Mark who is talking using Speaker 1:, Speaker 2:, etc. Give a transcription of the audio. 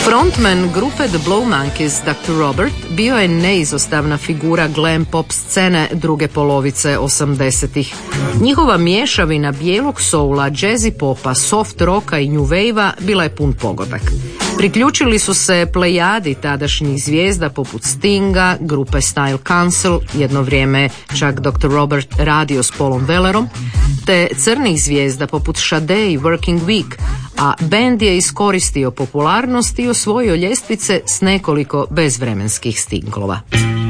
Speaker 1: Frontman grupe The Blow Monkeys, Dr. Robert, bio je neizostavna figura glam pop scene druge polovice 80-ih. Njihova mješavina bijelog soula, jazzy popa, soft rocka i new wave-a bila je pun pogodak. Priključili su se plejadi tadašnjih zvijezda poput Stinga, grupe Style Council, jedno vrijeme čak Dr. Robert radio s Paulom Wellerom, te crnih zvijezda poput Sade i Working Week, a bend je iskoristio popularnost i osvojio ljestvice s nekoliko bezvremenskih singlova.